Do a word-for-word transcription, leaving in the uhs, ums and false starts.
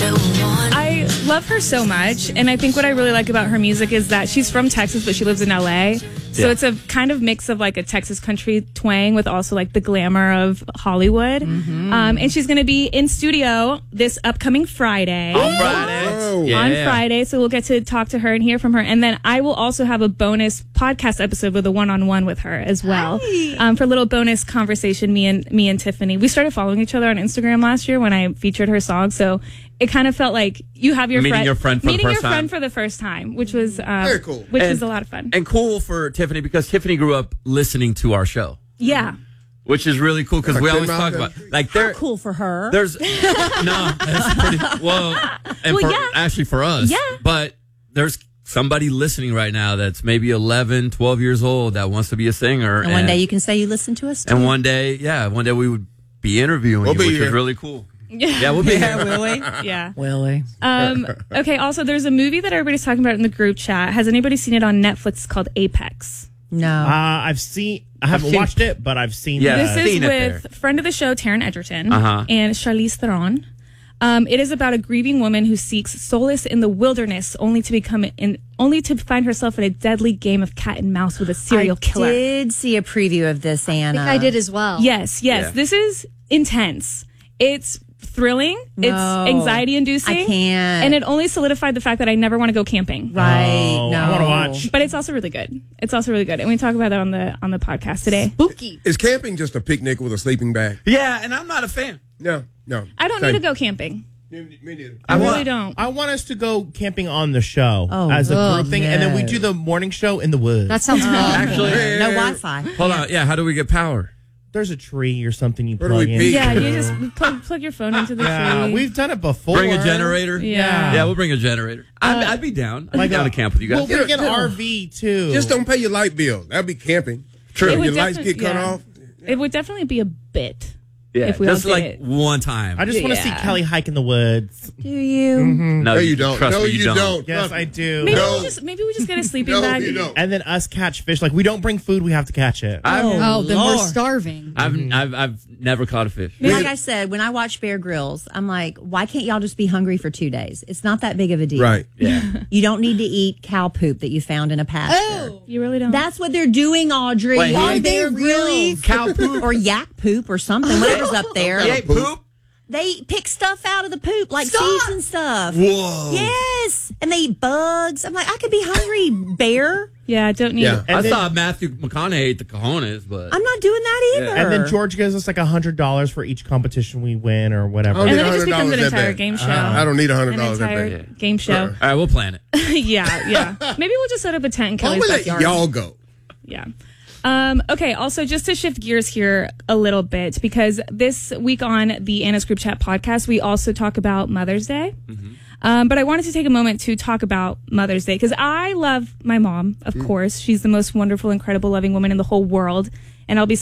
I love her so much, and I think what I really like about her music is that she's from Texas, but she lives in L A. So yeah. It's a kind of mix of like a Texas country twang with also like the glamour of Hollywood. Mm-hmm. Um, and she's going to be in studio this upcoming Friday. On Friday. Oh. Yeah. On Friday. So we'll get to talk to her and hear from her. And then I will also have a bonus podcast episode with a one-on-one with her as well. Um, for a little bonus conversation, me and me and Tiffany. We started following each other on Instagram last year when I featured her song. So it kind of felt like you have your meeting friend, your friend for meeting the first your friend time. for the first time, which was um, very cool, which and, was a lot of fun, and cool for Tiffany because Tiffany grew up listening to our show. Yeah, which is really cool because we always talk about like they're cool for her. There's no, that's pretty well, and well, for, yeah. actually for us, yeah. But there's somebody listening right now that's maybe eleven, twelve years old that wants to be a singer. And, and one day you can say you listen to us too. And one day, yeah, one day we would be interviewing we'll you, be which here. is really cool. Yeah, yeah we'll be yeah, here. will we? Yeah. Will we? Um, okay, also, there's a movie that everybody's talking about in the group chat. Has anybody seen it on Netflix? It's called Apex. No. Uh, I've seen, I haven't I've seen- watched it, but I've seen Yeah. the- This is seen it with there. friend of the show, Taron Egerton, Uh-huh. and Charlize Theron. Um, it is about a grieving woman who seeks solace in the wilderness, only to become in, only to find herself in a deadly game of cat and mouse with a serial I killer. did see a preview of this, Anna. I think I did as well. Yes, yes. Yeah. This is intense. It's thrilling. No, it's anxiety inducing. I can't. And it only solidified the fact that I never want to go camping. Right. Oh, no. I want to watch. But it's also really good. It's also really good. And we talk about that on the on the podcast today. Spooky. Is camping just a picnic with a sleeping bag? Yeah, and I'm not a fan. No, no. I don't Same. need to go camping. Me, me neither. I, I really want- don't. I want us to go camping on the show Oh, as a oh, group thing, and then we no. do the morning show in the woods. That sounds fun. Actually, No Wi-Fi. hold on. Yeah, how do we get power? There's a tree or something you Where do plug we in. peek? Yeah, you just plug, plug your phone into the Yeah, tree. we've done it before. Bring a generator. Yeah. yeah, we'll bring a generator. I'd, I'd be down. I'd Like be down a- to camp with you guys. We'll bring an Yeah. R V too. Just don't pay your light bill. That'll be camping. True. It If would your lights defi- get cut yeah. off. It would definitely be a bit. yeah, if we just all did like it. one time. I just want to see Yeah. Kelly hike in the woods. Do you? no, No, you don't. Trust No, me, you don't. don't. Yes, I do. Maybe No. we just maybe we just get a sleeping No, bag. you don't. And then us catch fish. Like we don't bring food, we have to catch it. I've, Oh, then we're Lord. starving. I've, I've, I've never caught a fish. Like I said, when I watch Bear Grylls, I'm like, why can't y'all just be hungry for two days? It's not that big of a deal. Right. Yeah. You don't need to eat cow poop that you found in a pasture. Oh, You really don't. That's what they're doing, Audrey. Wait, he Are ate they Bear really? Cow poop. Or yak poop or something, whatever's up there. He ate poop? They pick stuff out of the poop, like Stop. seeds and stuff. Whoa. Yes. And they eat bugs. I'm like, I could be hungry, bear. yeah, don't need Yeah. it. I then- thought Matthew McConaughey ate the cojones, but I'm not doing that either. And then George gives us like a hundred dollars for each competition we win or whatever. I don't And need then it just one hundred becomes an dollars that entire bad. game show. I don't need a hundred An dollars that entire bad. game show. all right, we'll plan it. yeah, yeah. Maybe we'll just set up a tent in Why Kelly's would let backyard. y'all go? Yeah. Um, okay, also, just to shift gears here a little bit, because this week on the Anna's Group Chat podcast, we also talk about Mother's Day. Mm-hmm. Um, but I wanted to take a moment to talk about Mother's Day, because I love my mom, of course. She's the most wonderful, incredible, loving woman in the whole world. And I'll be